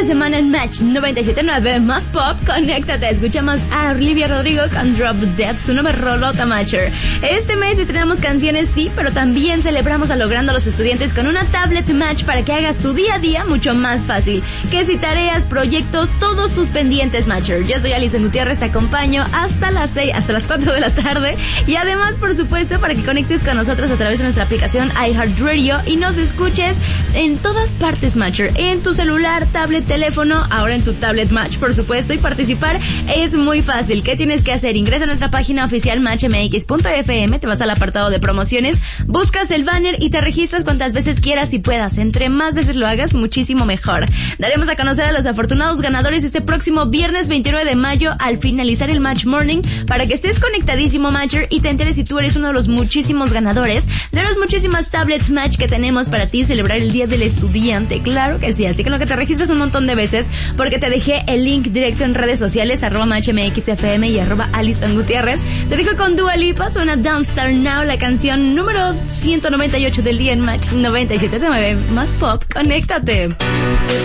de semana en Match 97.9 más pop. Conéctate, escuchamos a Olivia Rodrigo con Drop Dead, su nombre Rolota Matcher. Este mes estrenamos canciones, sí, pero también celebramos a logrando a los estudiantes con una tablet Match para que hagas tu día a día mucho más fácil. Que si tareas, proyectos, todos tus pendientes Matcher. Yo soy Alison Gutiérrez, te acompaño hasta las 4 de la tarde. Y además, por supuesto, para que conectes con nosotros a través de nuestra aplicación iHeartRadio y nos escuches en todas partes Matcher. En tu celular, tablet, teléfono, ahora en tu tablet Match, por supuesto, y participar es muy fácil. ¿Qué tienes que hacer? Ingresa a nuestra página oficial matchmx.fm, te vas al apartado de promociones, buscas el banner y te registras cuantas veces quieras y puedas. Entre más veces lo hagas, muchísimo mejor. Daremos a conocer a los afortunados ganadores este próximo viernes 29 de mayo al finalizar el Match Morning, para que estés conectadísimo Matcher y te enteres si tú eres uno de los muchísimos ganadores de las muchísimas tablets Match que tenemos para ti celebrar el Día del Estudiante. Claro que sí, así que no, que te registres un montón de veces, porque te dejé el link directo en redes sociales, @matchmxfm y @Alison Gutiérrez. Te dejo con Dua Lipa, suena Don't Start Now, la canción número 198 del día en Match 97.9 más pop. Conéctate.